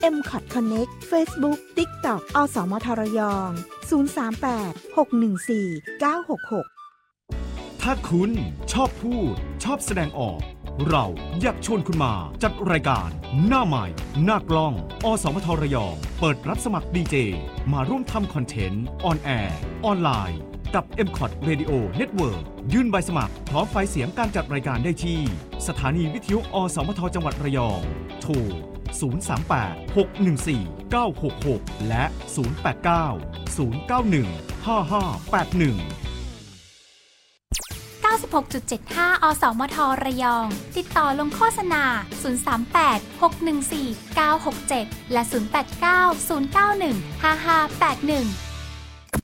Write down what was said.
MCOT Connect Facebook TikTok อสมทระยอง038 614 966 ถ้าคุณชอบพูดชอบแสดงออกเราอยากชวนคุณมาจัดรายการหน้าใหม่หน้ากล้องอสมทระยองเปิดรับสมัครดีเจมาร่วมทำคอนเทนต์ออนแอร์ออนไลน์กับ MCOT Radio Network ยื่นใบสมัครพร้อมไฟล์เสียงการจัดรายการได้ที่สถานีวิทยุอสมทจังหวัดระยองโทร038-614-966 และ 089-091-5581 96.75 อสมทระยองติดต่อลงโฆษณา038 614 967และ089 091 5581